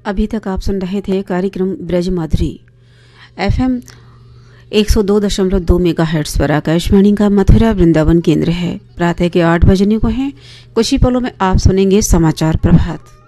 अभी तक आप सुन रहे थे कार्यक्रम ब्रज माधुरी एफएम 102.2 मेगाहर्ट्ज पर आकाशवाणी का मथुरा वृंदावन केंद्र है। प्रातः के 8 बजने को हैं। कुछ ही पलों में आप सुनेंगे समाचार प्रभात।